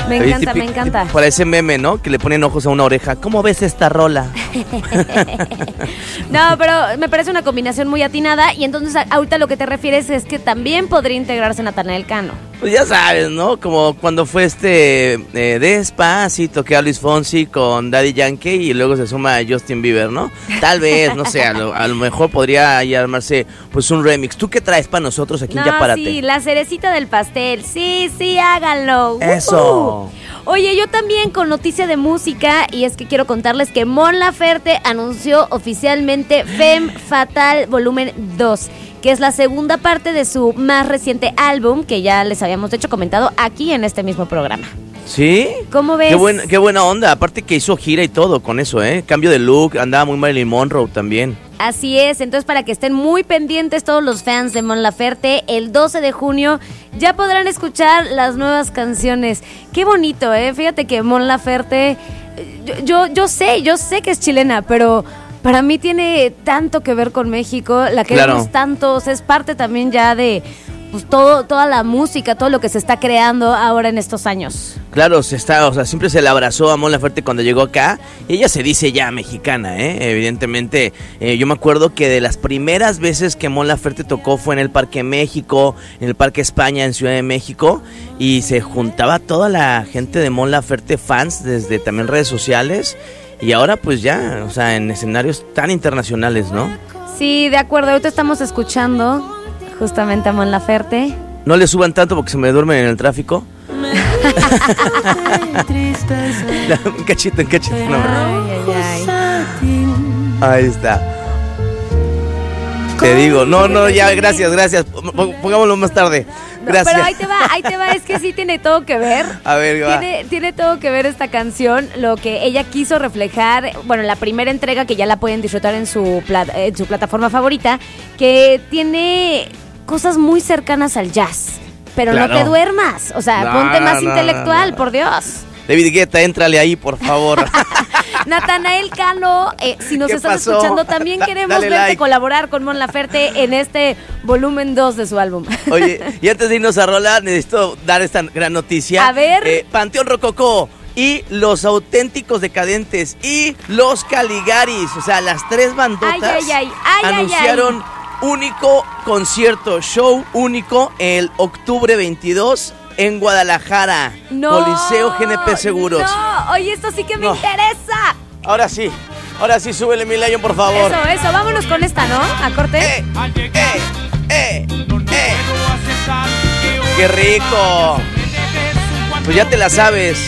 Me encanta, me encanta. Parece meme, ¿no? Que le ponen ojos a una oreja. ¿Cómo ves esta rola? No, pero me parece una combinación muy atinada. Y entonces ahorita lo que te refieres es que también podría integrarse Natanael Cano. Pues ya sabes, ¿no? Como cuando fue Despacito, que a Luis Fonsi con Daddy Yankee y luego se suma a Justin Bieber, ¿no? Tal vez, no sé, a lo mejor podría ahí armarse pues un remix. ¿Tú qué traes para nosotros aquí en Ya Párate? Sí, la cerecita del pastel. Sí, háganlo. Eso. Oye, yo también con noticia de música, y es que quiero contarles que Mon Laferte anunció oficialmente Femme Fatale Volumen 2, que es la segunda parte de su más reciente álbum, que ya les habíamos comentado aquí en este mismo programa. ¿Sí? ¿Cómo ves? Qué buena onda, aparte que hizo gira y todo con eso, cambio de look, andaba muy Marilyn Monroe también. Así es, entonces para que estén muy pendientes todos los fans de Mon Laferte, el 12 de junio ya podrán escuchar las nuevas canciones. Qué bonito, fíjate que Mon Laferte, yo sé que es chilena, pero para mí tiene tanto que ver con México, la queremos tanto, o sea, es parte también ya de pues toda la música, todo lo que se está creando ahora en estos años. Claro, siempre se le abrazó a Mon Laferte cuando llegó acá. Y ella se dice ya mexicana, evidentemente. Yo me acuerdo que de las primeras veces que Mon Laferte tocó fue en el Parque México, en el Parque España, en Ciudad de México. Y se juntaba toda la gente de Mon Laferte, fans, desde también redes sociales. Y ahora pues ya, o sea, en escenarios tan internacionales, ¿no? Sí, de acuerdo, ahorita estamos escuchando justamente a Mon Laferte. No le suban tanto porque se me duermen en el tráfico. Un cachito. No. Ay. Ahí está. Te digo, no, ya, gracias. Pongámoslo más tarde. Gracias. No, pero ahí te va, es que sí tiene todo que ver. A ver, va. Tiene todo que ver esta canción, lo que ella quiso reflejar, bueno, la primera entrega que ya la pueden disfrutar en su plataforma favorita, que tiene cosas muy cercanas al jazz. Pero claro, no te duermas, o sea, ponte más intelectual, por Dios. David Guetta, éntrale ahí, por favor. Natanael Cano, si nos estás escuchando, también queremos verte colaborar con Mon Laferte en este volumen 2 de su álbum. Oye, y antes de irnos a rolar, necesito dar esta gran noticia. A ver. Panteón Rococó y Los Auténticos Decadentes y Los Caligaris, o sea, las tres bandotas anunciaron único concierto, show único el octubre 22 en Guadalajara, Coliseo GNP Seguros. No, oye, esto sí que me interesa. Ahora sí, súbele mi Lion, por favor. Eso, vámonos con esta, ¿no? A corte. ¡Qué rico! Pues ya te la sabes.